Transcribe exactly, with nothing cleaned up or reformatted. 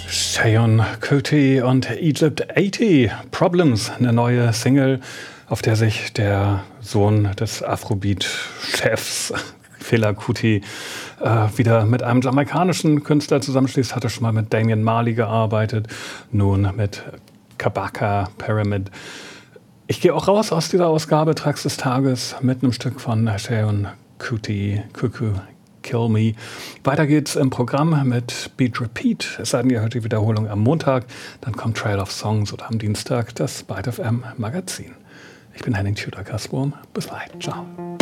Seun Kuti und Egypt achtzig Problems, eine neue Single, auf der sich der Sohn des Afrobeat-Chefs Fela Kuti äh, wieder mit einem jamaikanischen Künstler zusammenschließt. Hatte schon mal mit Damian Marley gearbeitet, nun mit Kabaka Pyramid. Ich gehe auch raus aus dieser Ausgabe Tracks des Tages mit einem Stück von Seun Kuti, Cuckoo Kill Me. Weiter geht's im Programm mit Beat Repeat. Es sei denn, ihr hört die Wiederholung am Montag. Dann kommt Trail of Songs und am Dienstag das Byte F M Magazin. Ich bin Henning Tudor-Kaswurm. Bis bald. Ciao.